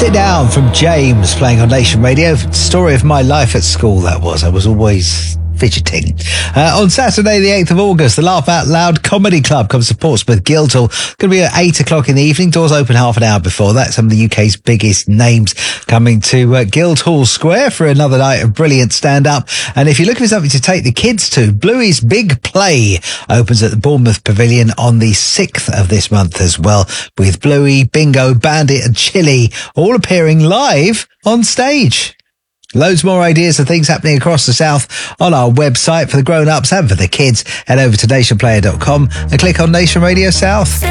Sit Down from James, playing on Nation Radio. Story of my life at school, that was. I was always fidgeting. On Saturday, the 8th of August, the Laugh Out Loud Comedy Club comes to Portsmouth Guildhall. Going to be at 8 o'clock in the evening. Doors open half an hour before that. Some of the UK's biggest names coming to Guildhall Square for another night of brilliant stand-up. And if you're looking for something to take the kids to, Bluey's Big Play opens at the Bournemouth Pavilion on the 6th of this month as well, with Bluey, Bingo, Bandit and Chili all appearing live on stage. Loads more ideas and things happening across the South on our website for the grown-ups and for the kids. Head over to nationplayer.com and click on Nation Radio South.